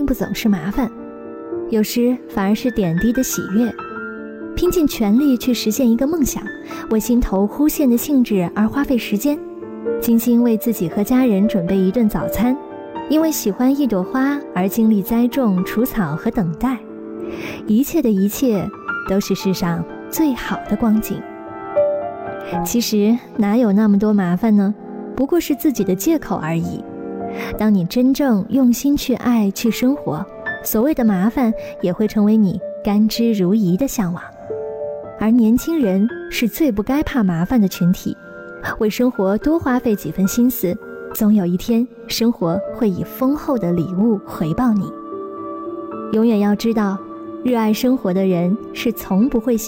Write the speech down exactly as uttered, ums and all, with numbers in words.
不总是麻烦，有时反而是点滴的喜悦。拼尽全力去实现一个梦想，为心头忽现的兴致而花费时间，精心为自己和家人准备一顿早餐，因为喜欢一朵花而经历栽种、除草和等待，一切的一切都是世上最好的光景。其实哪有那么多麻烦呢？不过是自己的借口而已。当你真正用心去爱、去生活，所谓的麻烦也会成为你甘之如饴的向往。而年轻人是最不该怕麻烦的群体，为生活多花费几分心思，总有一天生活会以丰厚的礼物回报你。永远要知道，热爱生活的人是从不会